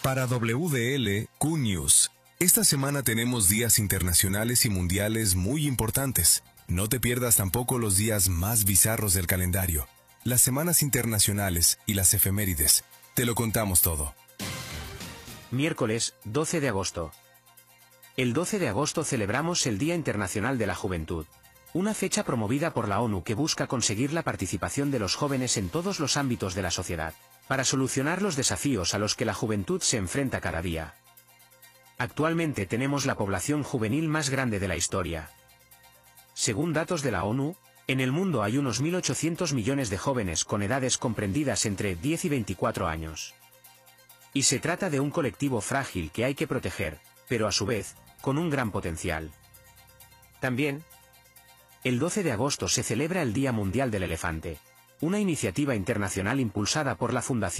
Para WDL Q News, esta semana tenemos días internacionales y mundiales muy importantes. No te pierdas tampoco los días más bizarros del calendario, las semanas internacionales y las efemérides. Te lo contamos todo. Miércoles, 12 de agosto. El 12 de agosto celebramos el Día Internacional de la Juventud, una fecha promovida por la ONU que busca conseguir la participación de los jóvenes en todos los ámbitos de la sociedad, para solucionar los desafíos a los que la juventud se enfrenta cada día. Actualmente tenemos la población juvenil más grande de la historia. Según datos de la ONU, en el mundo hay unos 1.800 millones de jóvenes con edades comprendidas entre 10 y 24 años. Y se trata de un colectivo frágil que hay que proteger, pero a su vez, con un gran potencial. También, el 12 de agosto se celebra el Día Mundial del Elefante, una iniciativa internacional impulsada por la Fundación